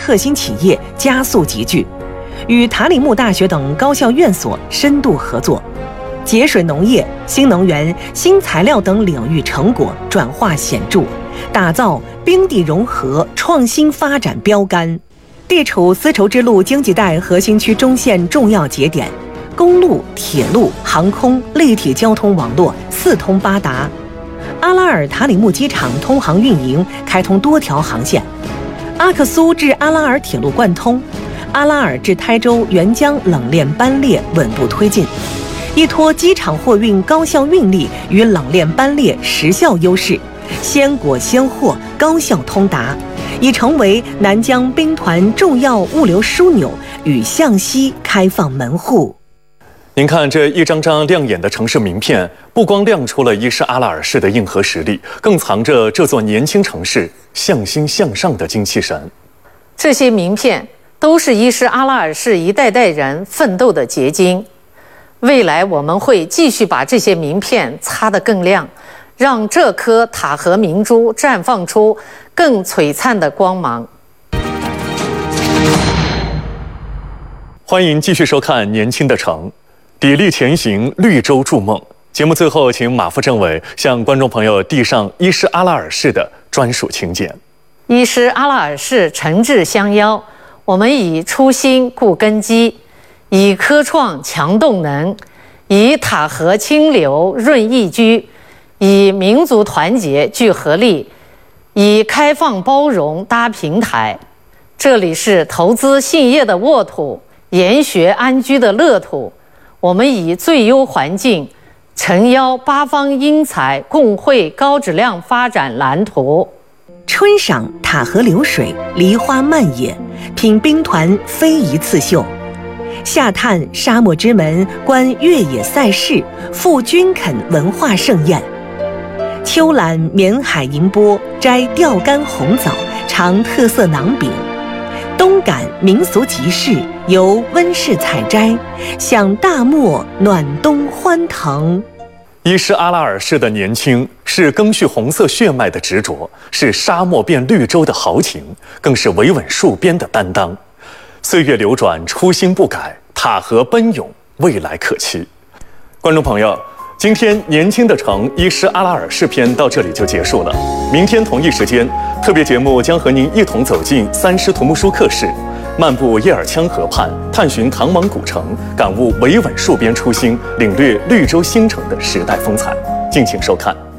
特新企业加速集聚，与塔里木大学等高校院所深度合作，节水农业、新能源、新材料等领域成果转化显著，打造冰地融合创新发展标杆，地处丝绸之路经济带核心区中线重要节点，公路、铁路、航空立体交通网络四通八达。阿拉尔塔里木机场通航运营，开通多条航线。阿克苏至阿拉尔铁路贯通，阿拉尔至台州沅江冷链班列稳步推进，依托机场货运高效运力与冷链班列时效优势，先果先货，高效通达，已成为南疆兵团重要物流枢纽与向西开放门户。 您看这一张张亮眼的城市名片，不光亮出了伊势阿拉尔市的硬核实力，更藏着这座年轻城市向心向上的精气神。 这些名片都是伊势阿拉尔市一代代人奋斗的结晶。未来我们会继续把这些名片擦得更亮，让这颗塔河明珠绽放出更璀璨的光芒。 欢迎继续收看《年轻的城》。砥砺前行，绿洲筑梦。节目最后，请马副政委向观众朋友递上伊势阿拉尔市的专属请柬。 伊势阿拉尔市诚挚相邀，我们以初心固根基，以科创强动能，以塔河清流润宜居，以民族团结聚合力，以开放包容搭平台。这里是投资信业的沃土，研学安居的乐土。我们以最优环境，诚邀八方英才共绘高质量发展蓝图。 春赏塔河流水，梨花漫野，品兵团非遗刺绣；夏探沙漠之门，观越野赛事，赴军垦文化盛宴；秋览缅海银波，摘钓竿红枣，尝特色馕饼；冬感民俗集市，游温室采摘，享大漠暖冬欢腾。 伊势阿拉尔市的年轻，是赓续红色血脉的执着，是沙漠变绿洲的豪情，更是维稳戍边的担当。岁月流转，初心不改，塔河奔涌，未来可期。观众朋友，今天年轻的城伊势阿拉尔市篇到这里就结束了。明天同一时间，特别节目将和您一同走进三师图木舒克市，漫步叶尔羌河畔，探寻唐莽古城，感悟维稳戍边初心，领略绿洲新城的时代风采。敬请收看。